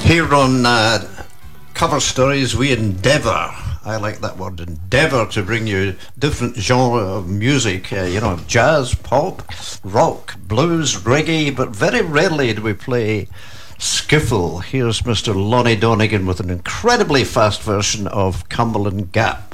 Here on Cover Stories, we endeavour, I like that word, endeavour to bring you different genre of music, jazz, pop, rock, blues, reggae, but very rarely do we play skiffle. Here's Mr. Lonnie Donegan with an incredibly fast version of Cumberland Gap.